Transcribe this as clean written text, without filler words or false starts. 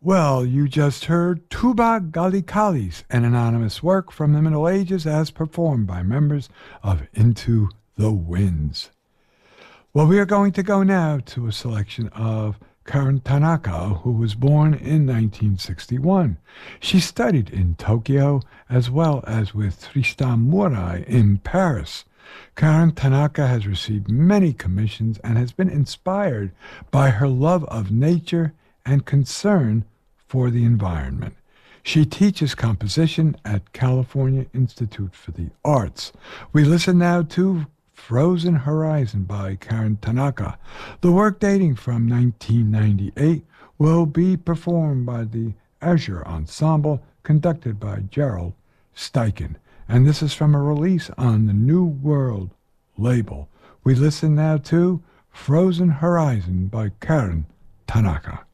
Well, you just heard Tuba Gallicalis, an anonymous work from the Middle Ages as performed by members of Into the Winds. Well, we are going to go now to a selection of Karen Tanaka, who was born in 1961. She studied in Tokyo as well as with Tristan Murai in Paris. Karen Tanaka has received many commissions and has been inspired by her love of nature and concern for the environment. She teaches composition at California Institute for the Arts. We listen now to Frozen Horizon by Karen Tanaka. The work, dating from 1998, will be performed by the Azure Ensemble, conducted by Gerald Steichen. And this is from a release on the New World label. We listen now to Frozen Horizon by Karen Tanaka.